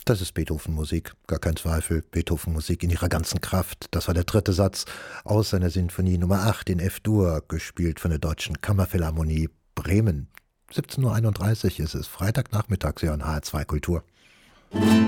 Das ist Beethoven-Musik, gar kein Zweifel. Beethoven-Musik in ihrer ganzen Kraft. Das war der dritte Satz aus seiner Sinfonie Nummer 8 in F-Dur, gespielt von der Deutschen Kammerphilharmonie Bremen. 17:31 Uhr ist es, Freitagnachmittag, Sie hören HR2 Kultur.